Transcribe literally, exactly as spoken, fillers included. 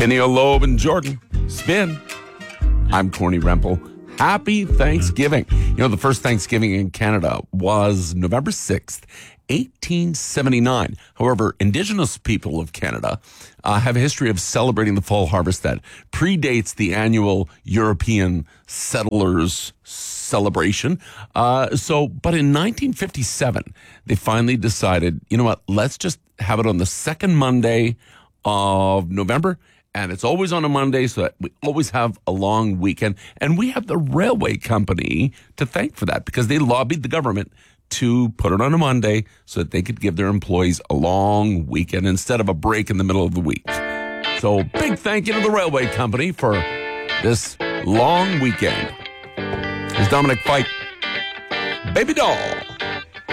Peniel Loeb and Jordan. Spin. I'm Corny Rempel. Happy Thanksgiving. You know, the first Thanksgiving in Canada was November sixth, eighteen seventy-nine. However, Indigenous people of Canada uh, have a history of celebrating the fall harvest that predates the annual European settlers celebration. Uh, so, but in nineteen fifty-seven, they finally decided, you know what, let's just have it on the second Monday of November. And it's always on a Monday, so that we always have a long weekend. And we have the railway company to thank for that, because they lobbied the government to put it on a Monday so that they could give their employees a long weekend instead of a break in the middle of the week. So big thank you to the railway company for this long weekend. Here's Dominic Fike, Baby Doll.